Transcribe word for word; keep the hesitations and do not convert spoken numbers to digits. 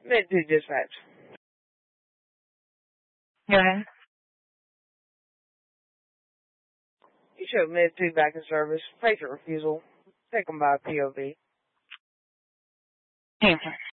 Mid two dispatch. Go ahead. You show mid two back in service. Patient refusal. Taken by P O V. Answer.